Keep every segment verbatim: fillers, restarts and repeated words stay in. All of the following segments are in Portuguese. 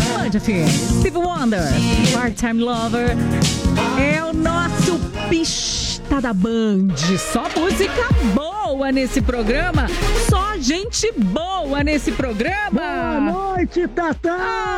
Band F M. Steve Wonder, Part-Time Lover. É o nosso Pista da Band. Só música boa nesse programa. Só gente boa nesse programa. Boa noite, Tatá.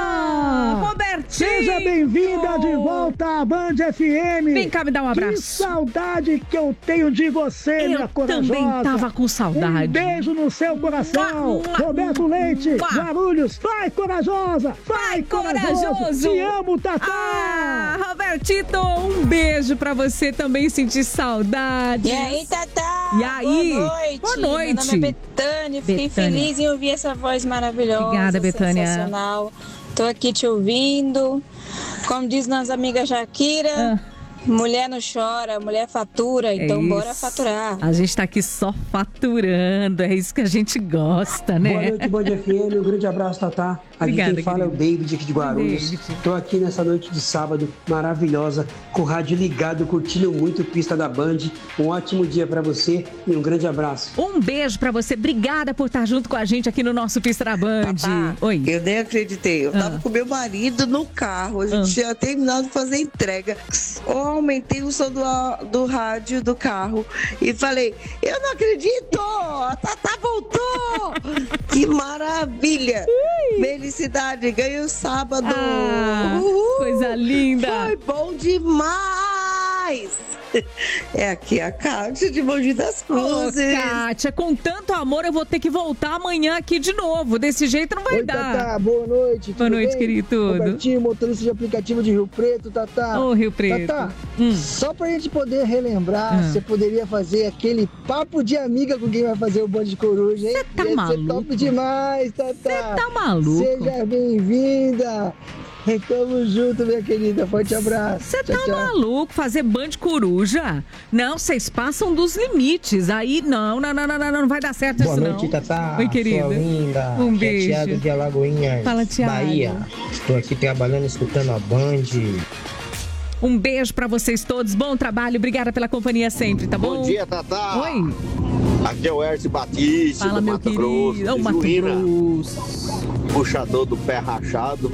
Ah, Robertinho. Seja bem-vinda de volta à Band F M. Vem cá me dar um abraço. Que saudade que eu tenho de você, eu minha corajosa. Eu também tava com saudade. Um beijo no seu coração. Mua, Roberto Leite, mua. Guarulhos. Vai, corajosa. Vai, vai corajoso. corajoso. Te amo, Tatá. Ah, Robertito, um beijo pra você também sentir saudade. E aí, Tatá? E aí? Boa noite. Boa noite. Meu nome é Betânia. Fiquei Betânia. feliz em ouvir essa voz maravilhosa. Obrigada, Betânia. Sensacional. Tô aqui te ouvindo. Como diz nossa amiga Shakira, ah. mulher não chora, mulher fatura, então é bora faturar. A gente tá aqui só faturando, é isso que a gente gosta, né? Boa noite, Band F M, um grande abraço, Tatá. Aqui Obrigada, quem fala querido. É o David aqui de Guarulhos. Estou aqui nessa noite de sábado maravilhosa, com o rádio ligado, curtindo muito Pista da Band. Um ótimo dia para você e um grande abraço. Um beijo para você, obrigada por estar junto com a gente aqui no nosso Pista da Band. Tatá, Oi. Eu nem acreditei, eu tava ah. com meu marido no carro, a gente ah. tinha terminado de fazer a entrega. Eu aumentei o som do, do rádio do carro e falei, eu não acredito, a Tatá voltou! Que maravilha! Ui. Felicidade, ganhei o sábado. Ah, coisa linda. Foi bom demais. É aqui a Kátia de Mogi das Cruzes. Ô, Kátia, com tanto amor eu vou ter que voltar amanhã aqui de novo. Desse jeito não vai Oi, dar. Tatá, boa noite. Boa noite, bem? Querido. Tudo. Robertinho, motorista de aplicativo de Rio Preto, Tatá. Ô, Rio Preto. Tatá, hum. só pra gente poder relembrar, hum. você poderia fazer aquele papo de amiga com quem vai fazer o Band de Coruja, hein? Você tá Ia maluco? Ser top demais, Tatá. Você tá maluco? Seja bem-vinda. Tamo junto, minha querida. Forte abraço. Você tá tchau. maluco? Fazer Band Coruja? Não, vocês passam dos limites. Aí, não, não, não, não, não, não vai dar certo Boa isso, noite, não. Tatá. Oi, querida. Sua linda. Um beijo. Thiago de Alagoinhas, Fala, Thiago. Bahia. Estou aqui trabalhando, escutando a Band. Um beijo pra vocês todos. Bom trabalho. Obrigada pela companhia sempre, tá bom? Bom dia, Tatá. Oi. Aqui é o Hércio Batista, Fala, do meu Mato querido. Grosso. Oh, Mato Grosso. Puxador do pé rachado.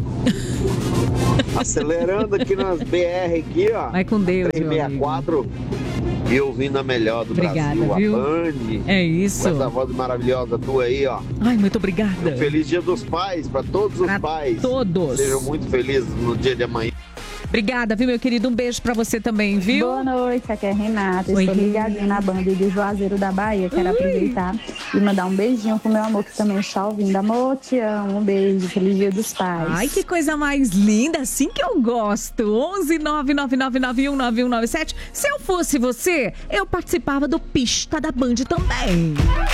Acelerando aqui nas B R aqui, ó. Vai com Deus, três sessenta e quatro e ouvindo a melhor do obrigada, Brasil, viu? a Band. É isso. Com essa voz maravilhosa tua aí, ó. Ai, muito obrigada. Um feliz dia dos pais, pra todos os pra pais. Todos. Sejam muito felizes no dia de amanhã. Obrigada, viu, meu querido? Um beijo pra você também, viu? Boa noite, aqui é a Renata. Oi, Estou ligadinha na banda de Juazeiro da Bahia. Quero Ui. aproveitar e mandar um beijinho pro meu amor que também está ouvindo. Amor, te amo. Um beijo. Feliz Dia dos Pais. Ai, que coisa mais linda. Assim que eu gosto. onze nove nove nove nove um nove um nove sete. Se eu fosse você, eu participava do Pista da Band também.